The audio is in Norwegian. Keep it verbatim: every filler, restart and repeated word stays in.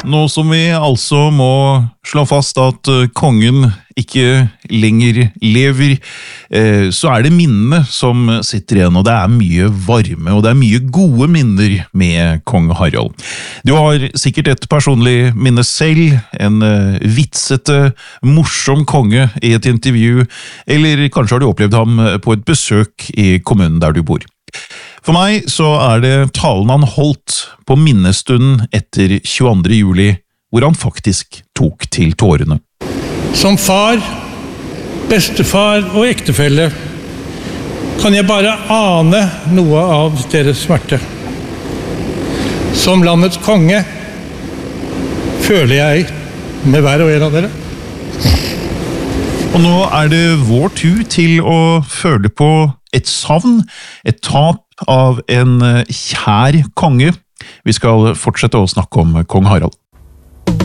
Nå som vi altså må slå fast at kongen ikke lenger lever, så er det minnene som sitter igjen, og det er mye varme, og det er mye gode minner med kong Harald. Du har sikkert et personlig minne selv, en vitsete, morsom konge i et intervju, eller kanskje har du opplevd ham på et besøk i kommunen der du bor. For meg så er det talen han holdt på minnestunden etter tjueandre juli, hvor han faktisk tok til tårene. Som far, bestefar og ektefelle kan jeg bare ane noe av deres smerte. Som landets konge føler jeg med hver og en av dere. Og nå er det vår tur til å føle på et savn, et tap av en kjær konge. Vi skal fortsette å snakke om kong Harald.